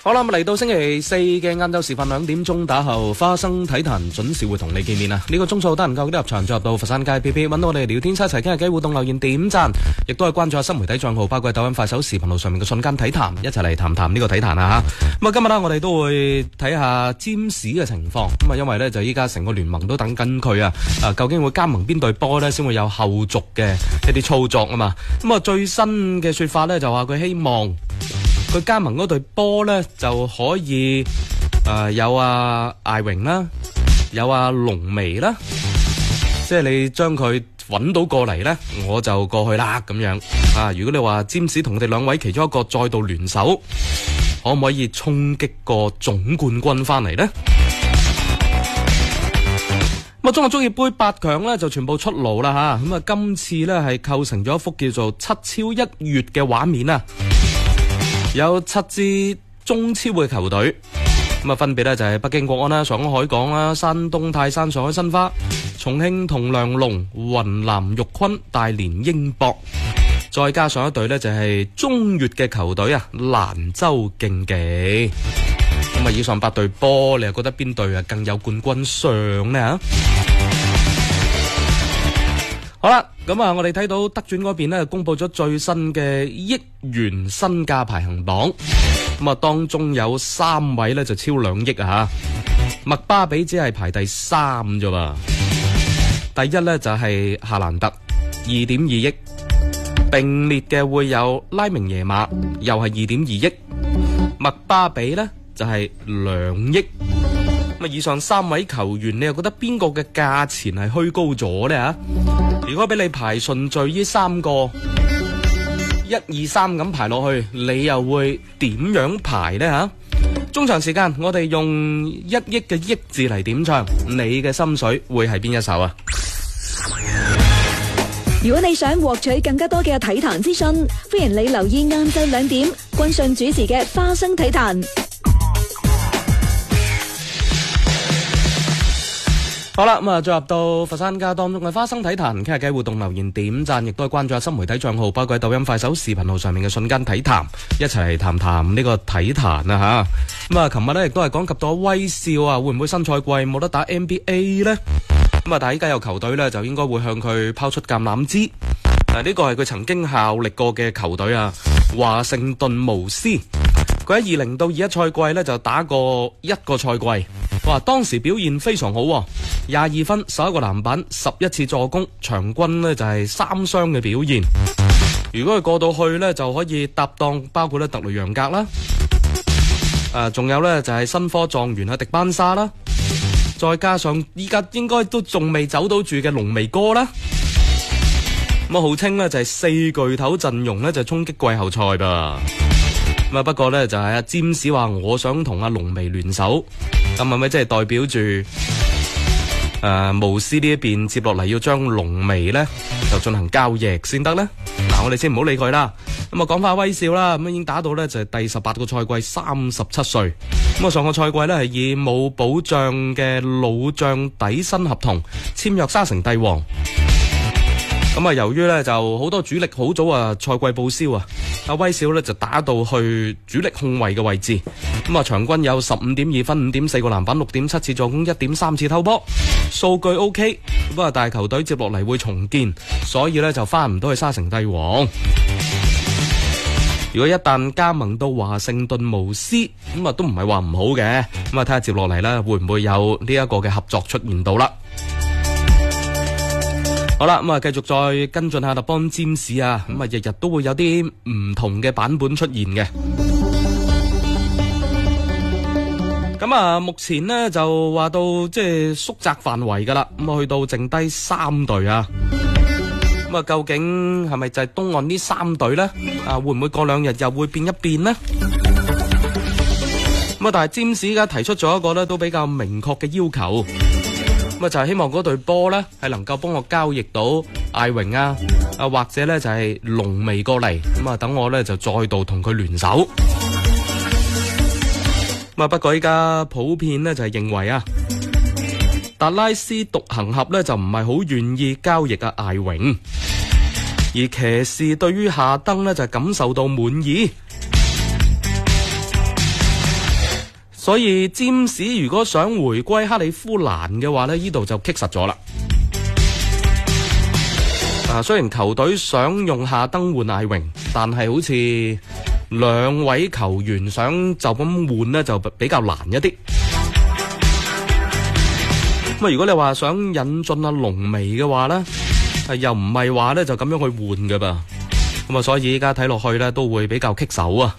好啦，咁嚟到星期四嘅晏晝時分2點鐘打後，花生體壇準時會同你見面啊！呢個鐘數得唔夠啲入場，再入到佛山街 PP 揾到我哋聊天室一齊傾下偈，互動留言點讚，亦都係關注下新媒體賬號，包括抖音、快手、視頻號上面嘅瞬間體壇，一齊嚟談談呢個體壇啊吓！咁啊，今日呢，我哋都會睇下占士嘅情況，咁啊，因為呢，就依家成個聯盟都等緊佢啊，究竟會加盟邊隊波呢？先會有後續嘅一啲操作啊嘛！咁啊，最新嘅說法呢，就話佢希望佢加盟嗰隊波呢，就可以有艾榮啦，有龍眉啦，即係你將佢揾到過嚟呢，我就過去啦咁樣啊！如果你話占士同佢哋兩位其中一個再度聯手，可唔可以衝擊個總冠軍翻嚟呢？咁啊，中國足協盃8強呢就全部出爐啦吓！咁啊，今次呢係構成咗一幅叫做七超一越嘅畫面啊！有7支中超嘅球隊，咁啊分別咧就係北京國安啦、上海海港啦、山東泰山、上海申花、重慶同良龍、雲南玉坤、大連英博，再加上一隊呢就係中越嘅球隊啊，蘭州競技。咁啊，以上8隊波，你又覺得邊隊啊更有冠軍相呢？好啦，咁啊，我哋睇到德轉嗰邊呢，公布咗最新嘅億元身價排行榜，咁啊，當中有3位呢就超2億啊吓，麥巴比只係排第3啫噃，第一呢就係夏蘭特2.2億，並列嘅會有拉明耶馬，又係2.2億，麥巴比呢就係2億。咁啊，以上3位球員，你又覺得邊個嘅價錢係虛高咗呢？吓？如果俾你排順序，呢3個1、2、3咁排落去，你又會點樣排呢？吓？中場時間，我哋用1億嘅億字嚟點唱，你嘅心水會係邊一首啊？ 如果你想獲取更加多嘅體壇資訊，歡迎你留意晏晝2點軍訊主持嘅花生體壇。 好啦，咁啊，再入到佛山家當中嘅花生體壇，傾下偈，互動留言點讚，亦都係關注下新媒體賬號，包括喺抖音、快手、視頻號上面嘅瞬間體壇，一齊嚟談談呢個體壇啊吓。咁啊，琴日呢亦都係講及到威少啊，會唔會新賽季冇得打 NBA 呢？咁啊，但係依家有球隊呢，就應該會向佢拋出橄欖枝。呢個係佢曾經效力過嘅球隊啊，華盛頓巫師。佢喺20到21賽季呢，就打過1個賽季。哇！當時表現非常好，22分、11個籃板、11次助攻，場均呢就係3雙嘅表現。如果佢過到去呢，就可以搭檔包括咧特雷楊格啦，仲有呢就係新科狀元迪班沙啦，再加上依家應該都仲未走到住嘅濃眉哥啦。咁啊，號稱呢就係4巨頭陣容呢，就衝擊季後賽噃。咁啊，不過呢，就係阿占士話我想同阿濃眉聯手。咁係咪即係代表住巫師呢一邊接落嚟要將濃眉呢就進行交易先得呢？嗱，我哋先唔好理佢啦。咁啊，講翻威少啦，咁已經打到呢就係第18個賽季，37歲。咁啊，上個賽季呢係以冇保障嘅老將底薪合同簽約沙城帝王。咁啊，由於呢就好多主力好早賽季報銷啊，阿威少呢就打到去主力控衛嘅位置。咁啊，場均有15.2分、5.4個籃板、6.7次助攻、1.3次偷波，數據 OK。不過大球隊接落嚟會重建，所以呢就翻唔到去沙城帝王。如果一旦加盟到華盛頓巫師，咁啊都唔係話唔好嘅。咁啊，睇下接落嚟呢會唔會有呢一個嘅合作出現到啦。好啦，咁啊，繼續再跟進下立邦占士啊，咁啊，日日都會有啲唔同嘅版本出現嘅。咁啊，目前呢就話到即係縮窄範圍噶啦，咁啊去到剩低3隊啊。咁啊，究竟係咪就係東岸呢3隊呢？啊，會唔會過2日又會變一變呢？咁啊，但係占士而家提出咗一個呢都比較明確嘅要求。咁啊，就係希望嗰隊波呢係能夠幫我交易到艾榮啊，或者呢就係濃眉過嚟，咁啊等我呢就再度同佢聯手。咁啊，不過依家普遍呢就係認為啊，達拉斯獨行俠呢就唔係好願意交易艾榮，而騎士對於夏登呢就感受到滿意。 所以占士如果想回歸克里夫蘭嘅話呢，呢度就棘實咗啦。雖然球隊想用夏登換艾榮，但係好似兩位球員想就咁換呢，就比較難一啲。咁如果你話想引進阿濃眉嘅話呢，又唔係話呢就咁樣去換噶噃。咁所以依家睇落去呢，都會比較棘手啊。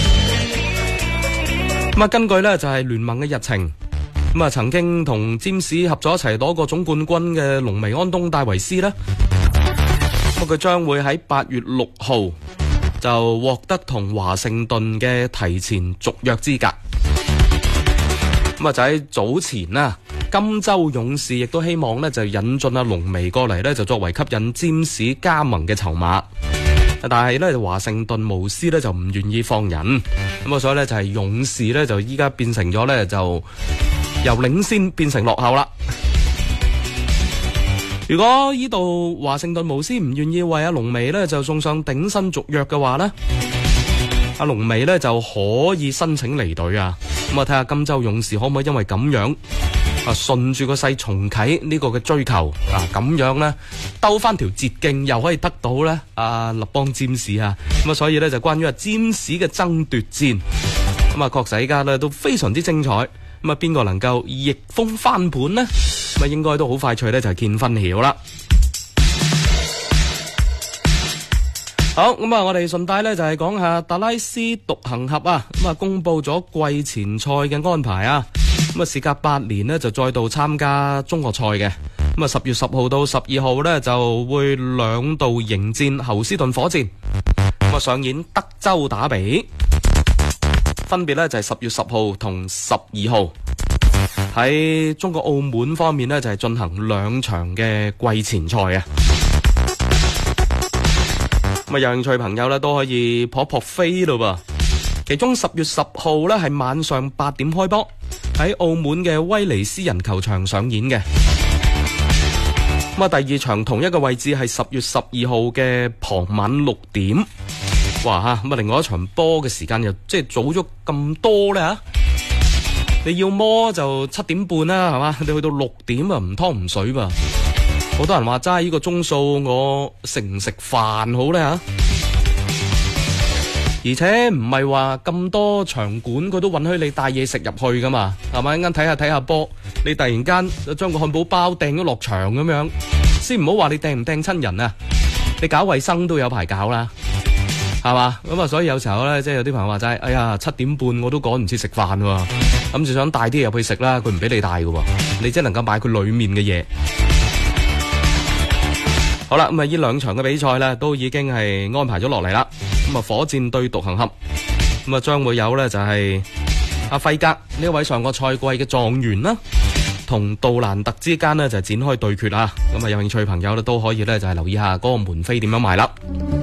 咁根據呢就係聯盟嘅日程，咁曾經同占士合作一齊攞過總冠軍嘅濃眉安東戴維斯呢，咁佢將會喺8月6號就獲得同華盛頓嘅提前續約資格。咁就喺早前啦，金州勇士亦都希望呢就引進阿濃眉過嚟呢，就作為吸引占士加盟嘅籌碼。但係咧，華盛頓巫師咧就唔願意放人，咁所以咧就係勇士咧就依家變成咗咧就由領先變成落後啦。如果呢度華盛頓巫師唔願意為阿濃眉咧就送上頂薪續約嘅話咧，阿濃眉咧就可以申請離隊啊。咁睇下金州勇士可唔可以因為咁樣順住個勢重啟呢個嘅追求咁樣呢，兜翻條捷徑，又可以得到呢勒邦占士啊。咁所以呢，就關於占士嘅爭奪戰，咁確實依家呢都非常之精彩。咁邊個能夠逆風翻盤呢？咁應該都好快脆呢，就係見分曉啦。好，咁我哋順帶呢，就係講下達拉斯獨行俠啊，咁公布咗季前賽嘅安排啊。咁事隔8年呢，就再度參加中國賽嘅。咁10月10號到12號呢，就會兩度迎戰侯斯頓火箭。咁上演德州打比，分別呢就係10月10號同12號。喺中國澳門方面呢，就係進行2場嘅季前賽啊。咁有興趣朋友呢，都可以撲飛咯噃。其中10月10號呢，係晚上8點開波，喺澳門嘅威尼斯人球場上演嘅。咁第2場同一個位置係10月12號嘅傍晚6點。哇咁另外一場波嘅時間又即係早咗咁多咧吓。你要麼就7點半啦，係嘛？你去到6點啊，唔湯唔水噃。好多人話齋呢個鐘數，我食唔食飯好咧吓？而且唔係話咁多場館佢都允許你帶嘢食入去噶嘛，係咪？一陣睇下波，你突然間就將個漢堡包掟咗落場咁樣，先唔好話你掟唔掟親人啊！你搞衛生都有排搞啦，係嘛？咁所以有時候咧，即係有啲朋友話齋，哎呀7點半我都趕唔切食飯喎，咁就想帶啲嘢入去食啦，佢唔俾你帶㗎喎，你只能夠買佢裡面嘅嘢。好啦，咁呢2場嘅比賽咧都已經係安排咗落嚟啦。咁火箭對獨行俠，咁將會有呢就係阿費格呢位上個賽季嘅狀元啦，同杜蘭特之間呢就展開對決啦。咁有興趣嘅朋友呢都可以呢就係留意下嗰個門飛點樣賣啦。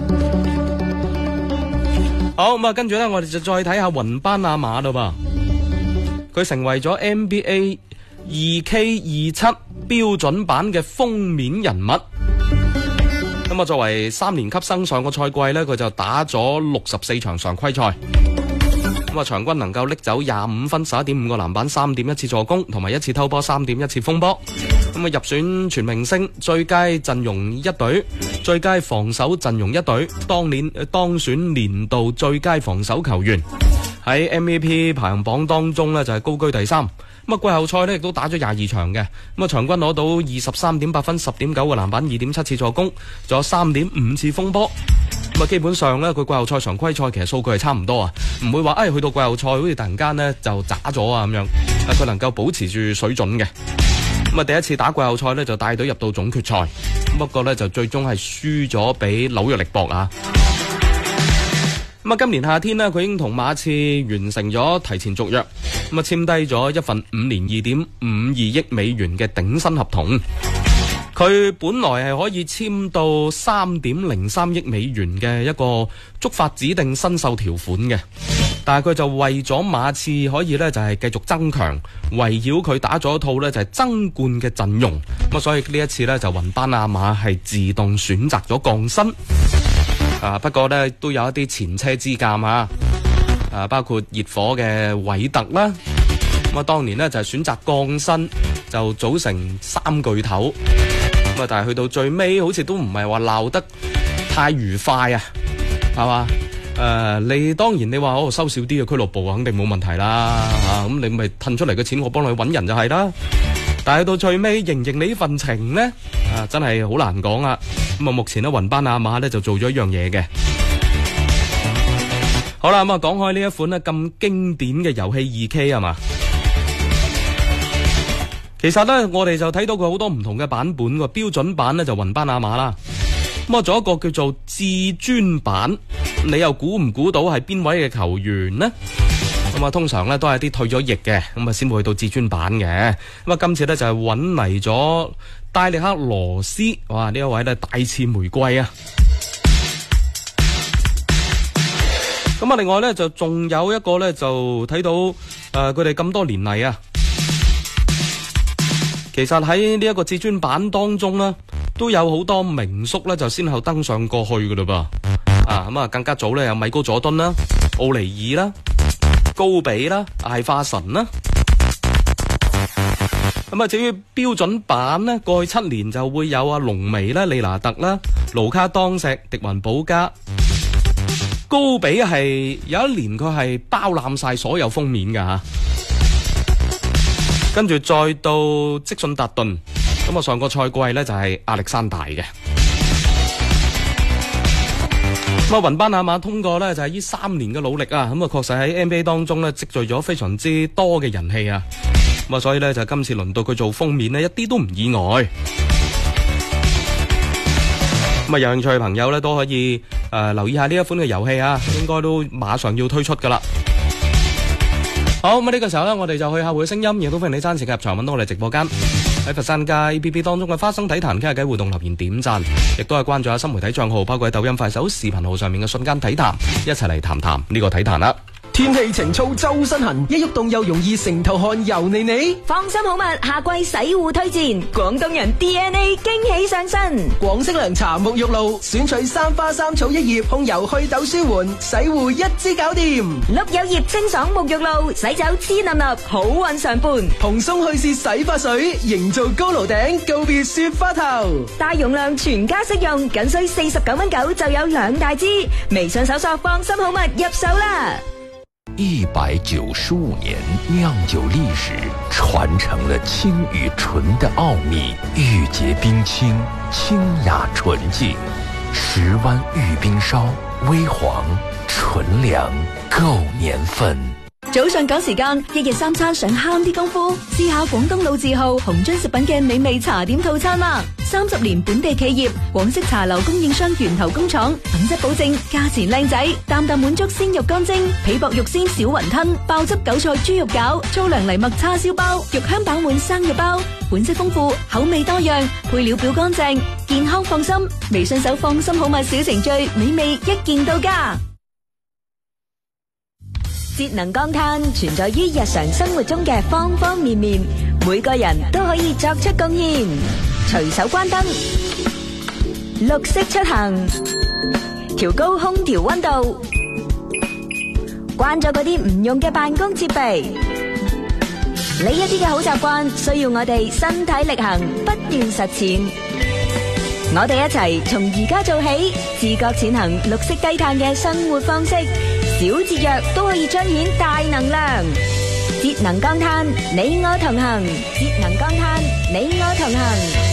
好，咁跟住呢我哋就再睇下雲班亞馬啦噃，佢成為咗 NBA 2K27 標準版嘅封面人物。咁作為3年級生，上個賽季呢，佢就打咗64場常規賽。咁場均能夠拎走25分、11.5個籃板、3.1次助攻，同埋1次偷波、3.1次封波。咁入選全明星、最佳陣容一隊、最佳防守陣容一隊，當選年度最佳防守球員。喺 MVP 排行榜當中呢，就係高居第3。咁季後賽呢亦都打咗22場嘅，咁場均攞到23.8分、10.9個籃板、2.7次助攻，仲有3.5次封波。咁基本上呢，佢季後賽常規賽其實數據係差唔多啊，唔會話去到季後賽好似突然間呢就渣咗啊咁樣，佢能夠保持住水準嘅。咁第一次打季後賽呢，就帶隊入到總決賽，不過呢，就最終係輸咗俾紐約力搏啊。咁今年夏天呢，佢已經同馬刺完成咗提前續約，咁簽低咗一份5年2.52億美元嘅頂薪合同。佢本來係可以簽到3.03億美元嘅一個觸發指定新秀條款嘅，但係佢就為咗馬刺可以呢就係繼續增強，圍繞佢打咗一套呢就係爭冠嘅陣容，咁所以呢一次呢，就雲班亞馬係自動選擇咗降薪。不過呢都有一啲前車之鑑包括熱火嘅韋特啦， 咁啊，當年呢，就係選擇降薪，就組成三巨頭。咁啊，但係去到最尾，好似都唔係話鬧得太愉快啊，係嘛？你當然你話收少啲嘅俱樂部肯定冇問題啦，咁你咪褪出嚟嘅錢我幫你揾人就係啦。但係到最尾認唔認你呢份情呢？真係好難講啊。咁啊，目前呢，雲班亞馬呢就做咗一樣嘢嘅。好啦，咁啊講開呢一款呢咁經典嘅遊戲 2K 係嘛？其實呢，我哋就睇到佢好多唔同嘅版本喎。標準版呢就雲班亞馬啦。咁啊，仲有一個叫做至尊版，你又估唔估到係邊位嘅球員呢？咁啊，通常咧都係啲退咗役嘅，咁啊先會去到至尊版嘅。咁啊，今次咧就係揾嚟咗戴力克羅斯，哇！呢一位咧大刺玫瑰啊。咁啊，另外咧就仲有一個咧就睇到佢哋咁多年嚟啊，其實喺呢一個至尊版當中咧，都有好多名宿咧就先後登上過去噶啦噃。咁啊更加早咧有米高佐敦啦、奧尼爾啦、高比啦、艾化神啦。咁啊，至於標準版呢，過去7年就會有龍眉啦、利拿特啦、盧卡當石、迪雲保加。高比係有一年佢係包攬晒所有封面噶吓，跟住再到積遜達頓。咁啊，上個賽季呢就係亞歷山大嘅。咁啊，雲班亞馬通過呢就係呢3年嘅努力啊，咁啊確實喺 NBA 當中呢積聚咗非常之多嘅人氣啊。咁啊，所以呢就今次輪到佢做封面呢，一啲都唔意外。咁啊，有興趣嘅朋友呢都可以留意下呢一款嘅遊戲啊，應該都馬上要推出噶啦。好，咁啊呢個時候呢，我哋就去客戶嘅聲音，亦都歡迎你贊時入場揾到我哋直播間。喺佛山街 APP 當中嘅花生體壇傾下偈互動留言點讚，亦都係關注下新媒體賬號，包括喺抖音、快手、視頻號上面嘅瞬間體壇，一齊嚟談談呢個體壇啦。 天氣晴燥周身痕，一喐動又容易成頭汗油膩膩。 放心好物，夏季洗護推薦，廣東人 DNA 驚喜上身。 廣式涼茶沐浴露，選取三花三草一葉，控油去痘舒緩，洗護一支搞掂。 綠柚葉清爽沐浴露，洗走黐粒粒，好運常伴。 蓬鬆去屑洗髮水，營造高樓頂，告別雪花頭。 大容量全家適用，僅需49.9就有2大支。微信搜索放心好物入手啦。 195年釀酒歷史，傳承了清與純的奧秘。玉潔冰清，清雅純淨。10灣玉冰燒，微黃純糧，夠年份。 早上趕時間，一日3餐想慳啲功夫，試下廣東老字號紅津食品嘅美味茶點套餐啦。30年本地企業，廣式茶樓供應商源頭工廠，品質保證，價錢靚仔，啖啖滿足鮮肉乾蒸，皮薄肉鮮小雲吞，爆汁韭菜豬肉餃，粗糧藜麥叉燒包，肉香飽滿生肉包，款式豐富，口味多樣，配料表乾淨，健康放心。微信搜放心好物小程序，美味一鍵到家。節能降碳存在於日常生活中嘅方方面面，每個人都可以作出貢獻。隨手關燈，綠色出行，調高空調溫度，關咗嗰啲唔用嘅辦公設備。呢一啲嘅好習慣需要我哋身體力行，不斷實踐。我哋一齊從而家做起，自覺踐行綠色低碳嘅生活方式，小節約都可以彰顯大能量。節能降碳，你我同行。節能降碳，你我同行。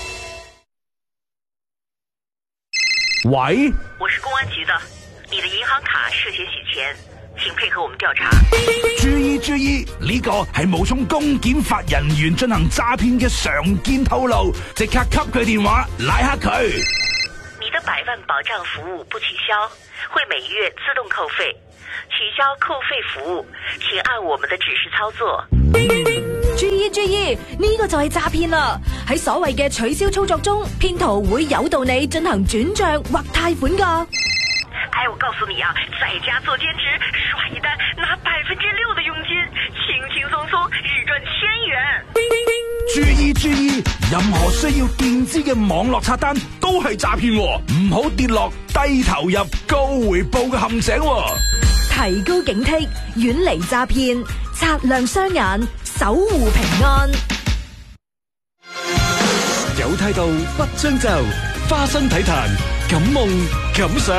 喂， 我是公安局的，你的銀行卡涉嫌洗錢，請配合我們調查。 注意，呢個係冒充公檢法人員進行詐騙嘅常見套路，即刻給佢電話，拉黑佢。 你的100萬保障服務不取消，會每月自動扣費。取消扣費服務，請按我們的指示操作。 注意，呢個就係詐騙啦！喺所謂嘅取消操作中，騙徒會誘導你進行轉賬或貸款噶。 我告訴你啊，在家做兼職，刷一單拿6%的佣金，輕輕鬆鬆日賺1000元。 注意，任何需要墊資嘅網絡刷單都係詐騙，唔好跌落低投入高回報嘅陷阱。 提高警惕，遠離詐騙， 擦亮雙眼，守護平安。 有態度不將就，花生體壇感夢感想。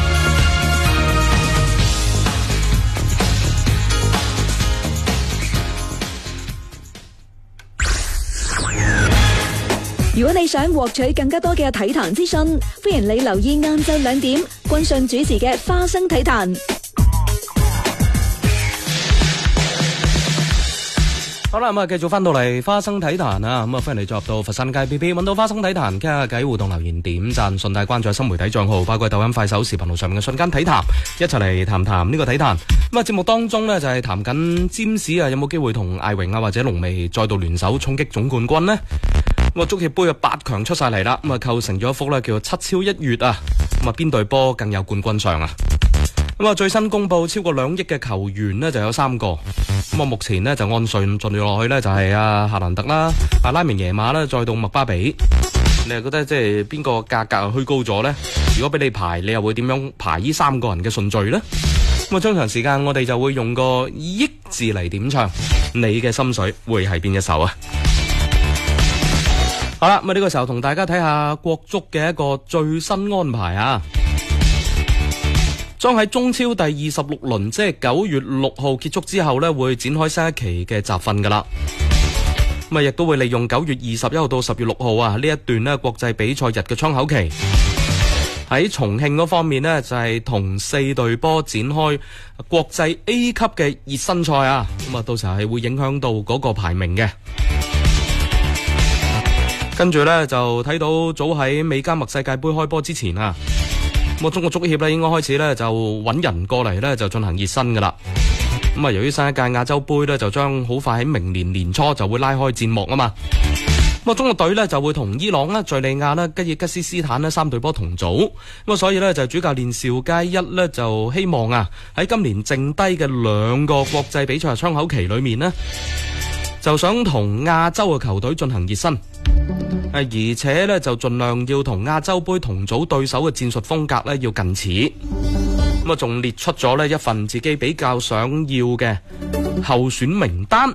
如果你想獲取更加多嘅體壇資訊，歡迎你留意晏晝2點君信主持嘅花生體壇。 好啦，咁啊，繼續翻到嚟花生體壇啊，咁啊，歡迎你進入到佛山街 PP， 揾到花生體壇，傾下偈，互動留言點讚，順帶關注新媒體賬號，包括抖音、快手、視頻號上面嘅瞬間體壇，一齊嚟談談呢個體壇。咁啊，節目當中呢，就係談緊占士啊，有冇機會同艾榮啊或者龍眉再度聯手衝擊總冠軍呢？咁啊，足協杯嘅8強出晒嚟啦，咁啊，構成咗一幅呢叫做7超1月啊，咁啊，邊隊波更有冠軍相啊？咁啊，最新公布超過2億嘅球員呢，就有3個。咁啊，目前呢，就按順序落去呢，就係夏蘭特啦、拉明耶馬啦，再到麥巴比。你係覺得即係邊個價格虛高咗呢？如果俾你排，你又會點樣排呢3個人嘅順序呢？咁啊，中場時間我哋就會用個億字嚟點唱，你嘅心水會係邊一首啊？好啦，咁啊，呢個時候同大家睇下國足嘅一個最新安排啊！將喺中超第26輪，即係9月6號結束之後呢，會展開新一期嘅集訓噶啦。咁啊，亦都會利用9月21號到10月6號啊呢一段呢國際比賽日嘅窗口期。喺重慶嗰方面呢，就係同4隊波展開國際 A 級嘅熱身賽啊。咁啊，到時候係會影響到嗰個排名嘅。跟住呢，就睇到早喺美加墨世界盃開波之前啊。咁中國足協咧應該開始咧就揾人過嚟咧就進行熱身噶啦。咁啊，由於新一屆亞洲盃咧就將好快喺明年年初就會拉開戰幕啊嘛。咁啊，中國隊咧就會同伊朗啦、敘利亞啦、吉爾吉斯斯坦呢3隊波同組。咁啊，所以咧就主教練邵佳一咧就希望啊喺今年剩低嘅2個國際比賽窗口期裏面呢，就想同亞洲嘅球隊進行熱身。而且咧就盡量要同亞洲盃同組對手嘅戰術風格咧要近似。咁啊，仲列出咗呢一份自己比較想要嘅候選名單。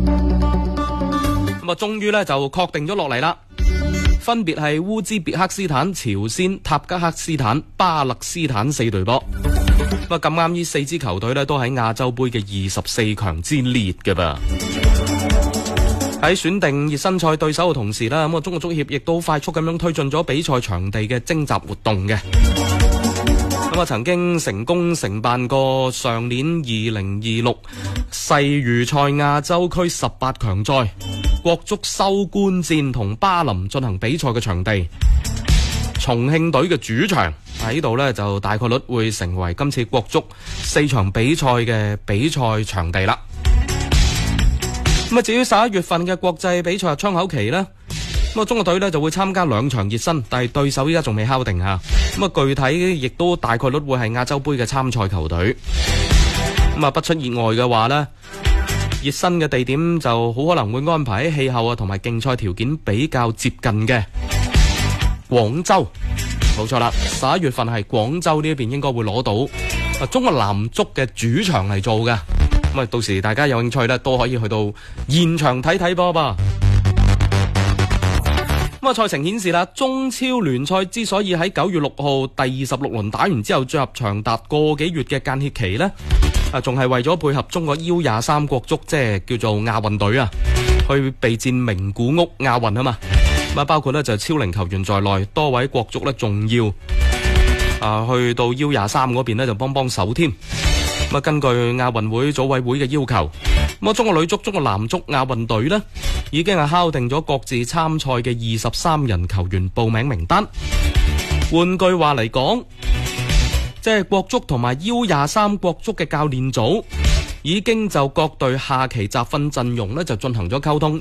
咁啊，終於咧就確定咗落嚟啦，分別係烏茲別克斯坦、朝鮮、塔吉克斯坦、巴勒斯坦4隊波。咁啊，咁啱呢4支球隊咧都喺亞洲盃嘅24強之列嘅噃。喺選定熱身賽對手嘅同時啦，咁啊，中國足協亦都快速咁樣推進咗比賽場地嘅徵集活動嘅。咁啊，曾經成功承辦過上年2026世預賽亞洲區18強賽國足收官戰同巴林進行比賽嘅場地，重慶隊嘅主場喺度呢，就大概率會成為今次國足4場比賽嘅比賽場地啦。咁啊，至於11月份嘅國際比賽窗口期呢，咁啊，中國隊呢就會參加2場熱身，但係對手依家仲未敲定吓。咁啊，具體亦都大概率會係亞洲盃嘅參賽球隊。咁啊，不出意外嘅話呢，熱身嘅地點就好可能會安排喺氣候啊同埋競賽條件比較接近嘅廣州。冇錯啦，11月份係廣州呢邊應該會攞到中國男足嘅主場嚟做嘅。咁啊，到時大家有興趣咧，都可以去到現場睇睇波噃。咁啊，賽程顯示啦，中超聯賽之所以喺9月6號第26輪打完之後進入長達個幾月嘅間歇期呢，仲係為咗配合中國 U23 國足，即係叫做亞運隊啊，去備戰名古屋亞運啊嘛。咁啊，包括呢就超齡球員在內，多位國足呢仲要去到 U23 嗰邊呢就幫手添。咁啊，根據亞運會組委會嘅要求，咁啊，中國女足、中國男足亞運隊呢已經係敲定咗各自參賽嘅23人球員報名名單。換句話嚟講，即係國足同埋 U23 國足嘅教練組已經就各隊下期集訓陣容呢就進行咗溝通。